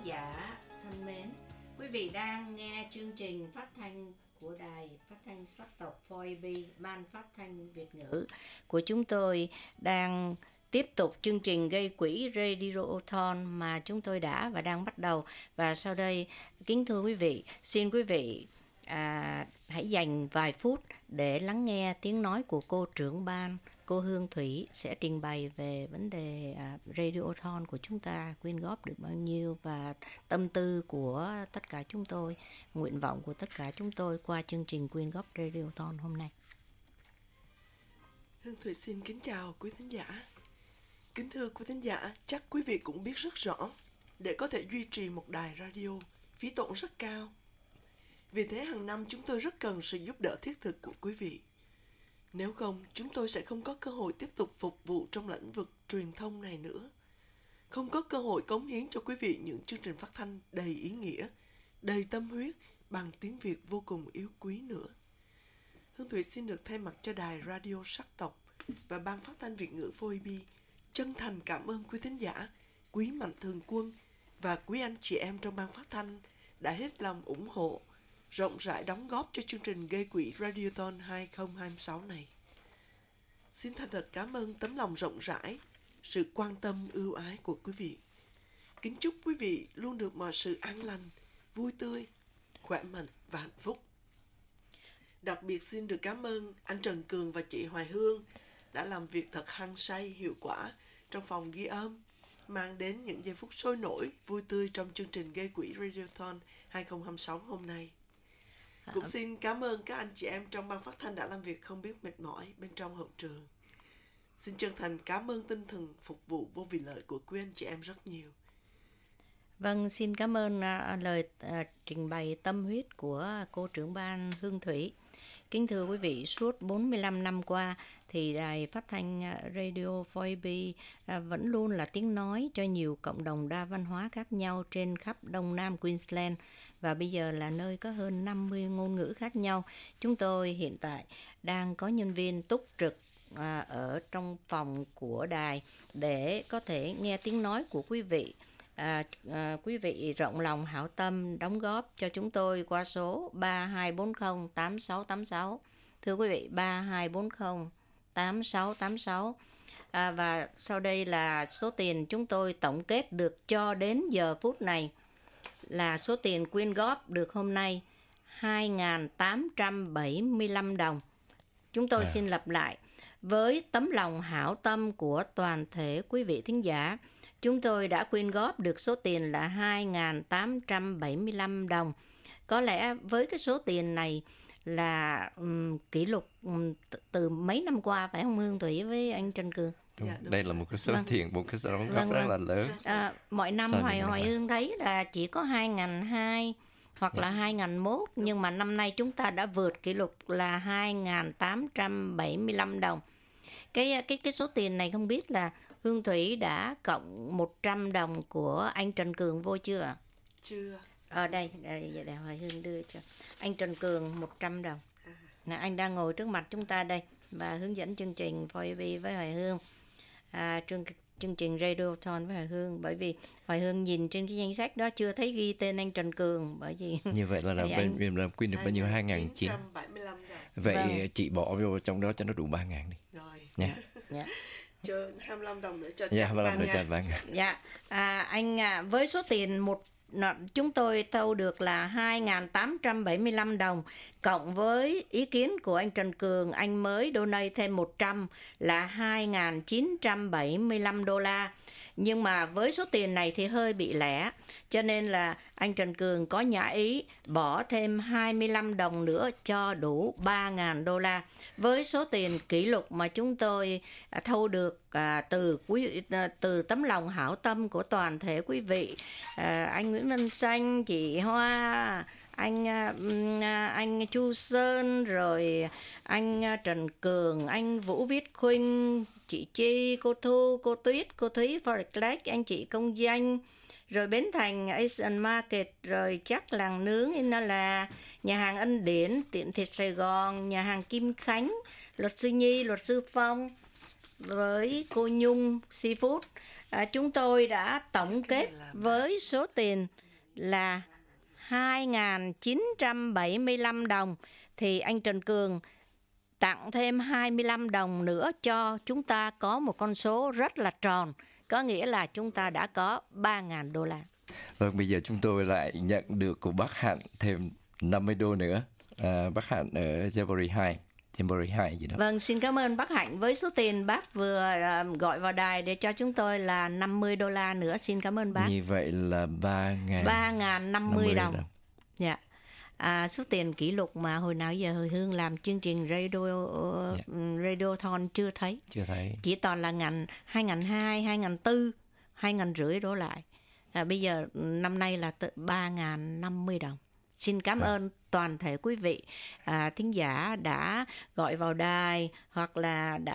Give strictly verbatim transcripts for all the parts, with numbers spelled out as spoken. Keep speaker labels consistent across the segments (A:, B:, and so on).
A: giả thân mến, quý vị đang nghe chương trình phát thanh của Đài Phát thanh Sắc tộc four A B, Ban Phát thanh Việt ngữ của chúng tôi đang tiếp tục chương trình gây quỹ Radiothon mà chúng tôi đã và đang bắt đầu. Và sau đây, kính thưa quý vị, xin quý vị à, hãy dành vài phút để lắng nghe tiếng nói của cô trưởng ban, cô Hương Thủy sẽ trình bày về vấn đề à, Radiothon của chúng ta, quyên góp được bao nhiêu và tâm tư của tất cả chúng tôi, nguyện vọng của tất cả chúng tôi qua chương trình quyên góp Radiothon hôm nay.
B: Hương Thủy xin kính chào quý thính giả. Kính thưa quý thính giả, chắc quý vị cũng biết rất rõ, để có thể duy trì một đài radio, phí tổn rất cao. Vì thế hàng năm chúng tôi rất cần sự giúp đỡ thiết thực của quý vị. Nếu không, chúng tôi sẽ không có cơ hội tiếp tục phục vụ trong lĩnh vực truyền thông này nữa. Không có cơ hội cống hiến cho quý vị những chương trình phát thanh đầy ý nghĩa, đầy tâm huyết, bằng tiếng Việt vô cùng yêu quý nữa. Hương Thủy xin được thay mặt cho đài radio Sắc tộc và Ban Phát thanh Việt ngữ four A B chân thành cảm ơn quý thính giả, quý mạnh thường quân và quý anh chị em trong ban phát thanh đã hết lòng ủng hộ, rộng rãi đóng góp cho chương trình gây quỹ Radiothon hai không hai sáu này. Xin thành thật cảm ơn tấm lòng rộng rãi, sự quan tâm ưu ái của quý vị. Kính chúc quý vị luôn được mọi sự an lành, vui tươi, khỏe mạnh và hạnh phúc. Đặc biệt xin được cảm ơn anh Trần Cường và chị Hoài Hương đã làm việc thật hăng say, hiệu quả trong phòng ghi âm, mang đến những giây phút sôi nổi, vui tươi trong chương trình gây quỹ Radiothon hai không hai sáu hôm nay. Cũng xin cảm ơn các anh chị em trong ban phát thanh đã làm việc không biết mệt mỏi bên trong hậu trường. Xin chân thành cảm ơn tinh thần phục vụ vô vì lợi của quý anh chị em rất nhiều.
A: Vâng, xin cảm ơn uh, lời uh, trình bày tâm huyết của cô trưởng ban Hương Thủy. Kính thưa quý vị, suốt bốn mươi lăm năm qua thì đài phát thanh Radio four A B vẫn luôn là tiếng nói cho nhiều cộng đồng đa văn hóa khác nhau trên khắp Đông Nam Queensland và bây giờ là nơi có hơn năm mươi ngôn ngữ khác nhau. Chúng tôi hiện tại đang có nhân viên túc trực à, ở trong phòng của đài để có thể nghe tiếng nói của quý vị. À, à, quý vị rộng lòng hảo tâm đóng góp cho chúng tôi qua số ba hai bốn không tám sáu tám sáu. Thưa quý vị, ba hai bốn không tám sáu tám sáu. À, và sau đây là số tiền chúng tôi tổng kết được cho đến giờ phút này là số tiền quyên góp được hôm nay hai nghìn tám trăm bảy mươi lăm đồng. Chúng tôi à. xin lặp lại, với tấm lòng hảo tâm của toàn thể quý vị thính giả, chúng tôi đã quyên góp được số tiền là hai nghìn tám trăm bảy mươi lăm đồng. Có lẽ với cái số tiền này là um, kỷ lục um, t- từ mấy năm qua, phải không Hương Thủy với anh Trần Cường?
C: Dạ, đây là một cái số vâng. tiền, một cái số đóng góp
A: vâng,
C: rất
A: vâng.
C: là lớn.
A: À, mọi năm Hoài Hoài Hương thấy là chỉ có hai nghìn hai hoặc dạ. là hai nghìn một, nhưng mà năm nay chúng ta đã vượt kỷ lục là hai nghìn tám trăm bảy mươi lăm đồng. Cái cái cái số tiền này không biết là Hương Thủy đã cộng một trăm đồng của anh Trần Cường vô chưa ạ?
B: Chưa.
A: Ở đây, đây, để Hoài Hương đưa cho anh Trần Cường một trăm đồng. Nè, anh đang ngồi trước mặt chúng ta đây và hướng dẫn chương trình four A B với Hoài Hương. À, chương, chương trình Radiothon với Hoài Hương, bởi vì Hoài Hương nhìn trên cái danh sách đó chưa thấy ghi tên anh Trần Cường, bởi vì
C: như vậy là, là bên bên là quyên được bao nhiêu? hai nghìn chín trăm
B: bảy mươi lăm đồng.
C: Vậy
A: vâng.
C: chị bỏ vô trong đó cho nó đủ ba nghìn đi.
B: Rồi.
C: Nha.
A: Dạ.
B: Cho hai mươi lăm đồng nữa cho
C: dạ, hai mươi lăm nữa cho ba nghìn.
A: Dạ, à, anh à, với số tiền một chúng tôi thâu được là hai nghìn tám trăm bảy mươi lăm đồng, cộng với ý kiến của anh Trần Cường, anh mới donate thêm một trăm là hai nghìn chín trăm bảy mươi lăm đô la. Nhưng mà với số tiền này thì hơi bị lẻ, cho nên là anh Trần Cường có nhã ý bỏ thêm hai mươi lăm đồng nữa cho đủ ba nghìn đô la. Với số tiền kỷ lục mà chúng tôi thâu được à, từ quý à, từ tấm lòng hảo tâm của toàn thể quý vị, à, anh Nguyễn Văn Xanh, chị Hoa, anh à, anh Chu Sơn, rồi anh Trần Cường, anh Vũ Viết Khuynh, chị Chi, cô Thu, cô Tuyết, cô Thúy, Forex Lake, anh chị Công Danh, rồi Bến Thành Asian Market, rồi Chắc Làng Nướng Inala, nhà hàng Ân Điển, Tiệm Thịt Sài Gòn, nhà hàng Kim Khánh, luật sư Nhi, luật sư Phong, với cô Nhung Seafood, à, chúng tôi đã tổng kết với số tiền là hai nghìn chín trăm bảy mươi lăm đồng, thì anh Trần Cường tặng thêm hai mươi lăm đồng nữa cho chúng ta có một con số rất là tròn, có nghĩa là chúng ta đã có ba nghìn đô la.
C: Vâng, bây giờ chúng tôi lại nhận được của bác Hạnh thêm năm mươi đô nữa. À, bác Hạnh ở Jamboree hai, Jamboree hai gì đó.
A: Vâng, xin cảm ơn bác Hạnh với số tiền bác vừa uh, gọi vào đài để cho chúng tôi là năm mươi đô la nữa. Xin cảm ơn bác.
C: Như vậy là ba nghìn
A: ba nghìn năm mươi đồng. Dạ. Yeah. À, số tiền kỷ lục mà hồi nào giờ hồi Hương làm chương trình radio uh, yeah. Radiothon chưa thấy.
C: Chưa thấy.
A: Chỉ toàn là ngành hai nghìn hai, hai nghìn bốn, hai nghìn rưỡi đổ lại. À, bây giờ năm nay là ba nghìn năm mươi đồng. Xin cảm ơn toàn thể quý vị à, thính giả đã gọi vào đài hoặc là đã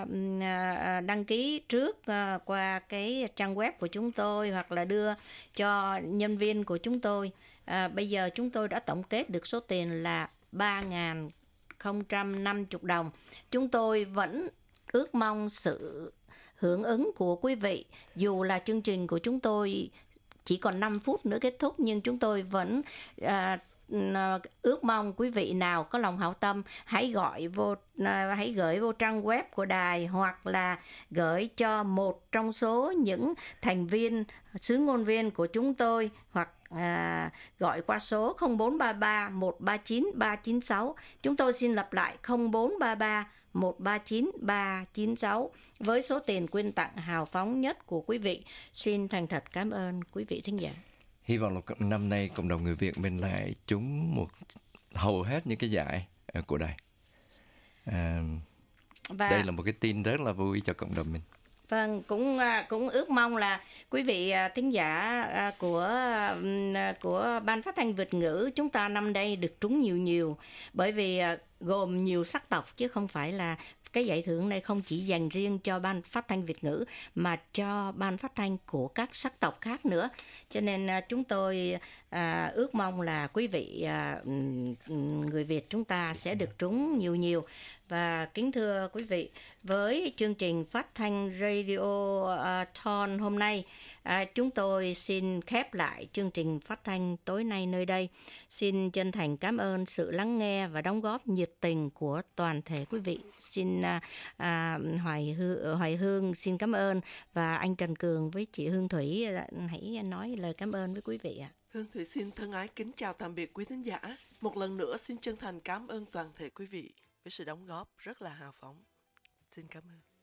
A: à, đăng ký trước à, qua cái trang web của chúng tôi hoặc là đưa cho nhân viên của chúng tôi. À, bây giờ chúng tôi đã tổng kết được số tiền là ba nghìn không trăm năm mươi đồng. Chúng tôi vẫn ước mong sự hưởng ứng của quý vị, dù là chương trình của chúng tôi chỉ còn năm phút nữa kết thúc, nhưng chúng tôi vẫn à, ước mong quý vị nào có lòng hảo tâm hãy gọi vô, à, hãy gửi vô trang web của đài hoặc là gửi cho một trong số những thành viên xứ ngôn viên của chúng tôi, hoặc à, gọi qua số không bốn ba ba một ba chín ba chín sáu. Chúng tôi xin lặp lại không bốn ba ba một ba chín ba chín sáu với số tiền quyên tặng hào phóng nhất của quý vị. Xin thành thật cảm ơn quý vị thính giả.
C: Hy vọng là năm nay cộng đồng người Việt mình lại trúng một hầu hết những cái giải của đài. À, Và đây là một cái tin rất là vui cho cộng đồng mình.
A: Vâng, cũng cũng ước mong là quý vị thính giả của của Ban Phát thanh Việt ngữ chúng ta năm nay được trúng nhiều nhiều, bởi vì gồm nhiều sắc tộc chứ không phải là cái giải thưởng này không chỉ dành riêng cho Ban Phát thanh Việt ngữ mà cho ban phát thanh của các sắc tộc khác nữa. Cho nên chúng tôi à, ước mong là quý vị à, người Việt chúng ta sẽ được trúng nhiều nhiều. Và kính thưa quý vị, với chương trình phát thanh Radiothon hôm nay, à, chúng tôi xin khép lại chương trình phát thanh tối nay nơi đây. Xin chân thành cảm ơn sự lắng nghe và đóng góp nhiệt tình của toàn thể quý vị. Xin à, à, Hoài, Hương, Hoài Hương xin cảm ơn, và anh Trần Cường với chị Hương Thủy hãy nói lời cảm ơn với quý vị ạ.
B: Hương Thủy xin thân ái kính chào tạm biệt quý thính giả. Một lần nữa xin chân thành cảm ơn toàn thể quý vị với sự đóng góp rất là hào phóng. Xin cảm ơn.